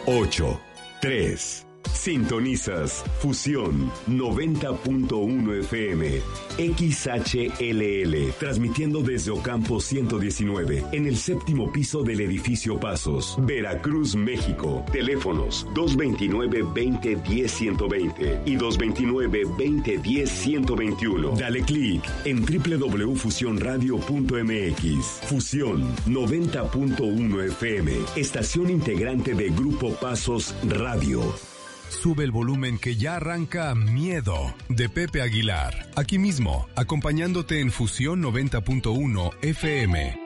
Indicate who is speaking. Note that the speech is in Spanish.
Speaker 1: 8, 3. Sintonizas Fusión 90.1 FM, XHLL, transmitiendo desde Ocampo 119, en el séptimo piso del edificio Pasos, Veracruz, México. Teléfonos 229-2010-120 y 229-2010-121. Dale clic en www.fusionradio.mx. Fusión 90.1 FM, estación integrante de Grupo Pasos Radio.
Speaker 2: Sube el volumen que ya arranca Miedo, de Pepe Aguilar. Aquí mismo, acompañándote en Fusión 90.1 FM.